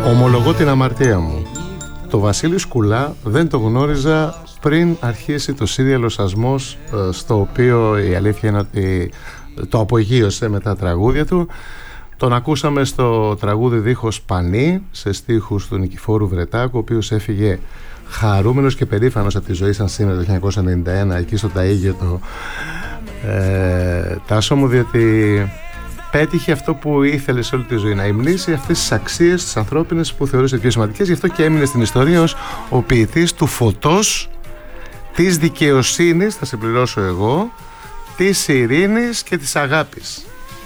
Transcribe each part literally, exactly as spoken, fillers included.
Ομολογώ την αμαρτία μου. Το Βασίλη Σκουλά δεν το γνώριζα πριν αρχίσει το σύριαλ Ο Σασμός, στο οποίο η αλήθεια είναι ότι το απογείωσε με τα τραγούδια του. Τον ακούσαμε στο τραγούδι Δίχως Πανί, σε στίχους του Νικηφόρου Βρετάκου, ο οποίος έφυγε χαρούμενος και περήφανος από τη ζωή σαν σήμερα το χίλια εννιακόσια ενενήντα ένα εκεί στο Ταΐγετο, ε, Τάσο μου, διότι πέτυχε αυτό που ήθελε σε όλη τη ζωή, να υμνήσει αυτές τις αξίες τις ανθρώπινες που θεωρούσε πιο σημαντικές. Γι' αυτό και έμεινε στην ιστορία ως ο ποιητής του φωτός, της δικαιοσύνης, θα συμπληρώσω εγώ, της ειρήνης και της αγάπης.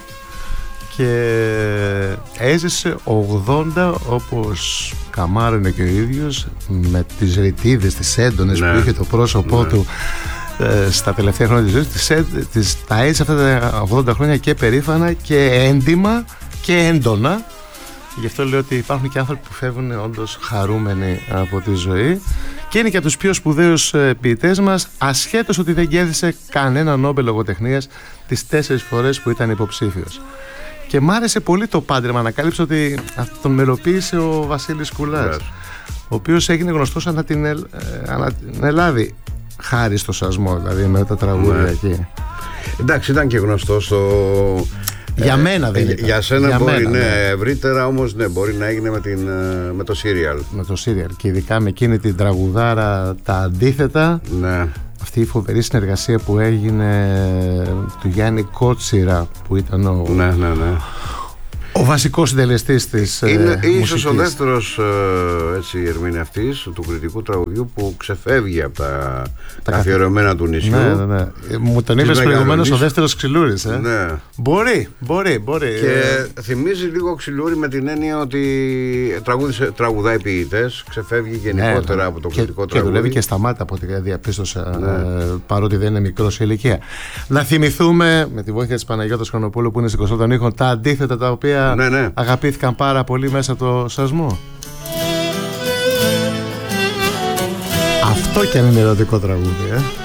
Και έζησε ογδόντα, όπως καμάρωνε και ο ίδιος, με τις ρητίδες, τις έντονες, ναι, που είχε το πρόσωπό, ναι, του ε, στα τελευταία χρόνια της ζωής, τις, τις, τα έζησε αυτά τα ογδόντα χρόνια και περήφανα και έντιμα και έντονα. Γι' αυτό λέω ότι υπάρχουν και άνθρωποι που φεύγουν όντως χαρούμενοι από τη ζωή, και είναι και από τους πιο σπουδαίους ποιητές μας, ασχέτως ότι δεν κέρδισε κανένα Νόμπελ λογοτεχνίας τις τέσσερις φορές που ήταν υποψήφιος. Και μ' άρεσε πολύ το πάντρεμα, ανακάλυψε ότι τον μελοποίησε ο Βασίλης Σκουλάς, ο οποίος έγινε γνωστός ανά την, Ελ, ανά την Ελλάδη χάρη στο Σασμό, δηλαδή με τα τραγούδια, ναι, εκεί. Εντάξει, ήταν και γνωστός στο... Για ε, μένα δεν ήταν. Για σένα για μπορεί, μένα, ναι, ναι, ευρύτερα όμως, ναι, μπορεί να έγινε με, την, με το σύριαλ. Με το σύριαλ και ειδικά με εκείνη την τραγουδάρα Τα Αντίθετα, ναι. Αυτή η φοβερή συνεργασία που έγινε του Γιάννη Κότσιρα, που ήταν ο, ναι, ναι, ναι, ο βασικός συντελεστής της είναι ε, ίσως ο δεύτερος ε, έτσι, ερμηνευτής του κριτικού τραγουδιού που ξεφεύγει από τα, τα καθιερωμένα του νησιού. Ναι, ναι, ναι. Μου τον είπες προηγουμένως ο δεύτερος Ξυλούρης, ε? Ναι. Μπορεί, μπορεί, μπορεί. Και ε... θυμίζει λίγο Ξυλούρη με την έννοια ότι τραγουδάει ποιητές, ξεφεύγει γενικότερα, ναι, από το κριτικό και, τραγούδι. Και δουλεύει και σταμάτα από ό,τι διαπίστωσα, ναι, ε, παρότι δεν είναι μικρός σε ηλικία. Να θυμηθούμε με τη βοήθεια της Παναγιώτας Χρονοπούλου, που είναι στην Κοστό των Ήχων, τα αντίθετα τα οποία, ναι, ναι, αγαπήθηκαν πάρα πολύ μέσα από το Σασμό. Αυτό κι αν είναι ερωτικό τραγούδι, ε?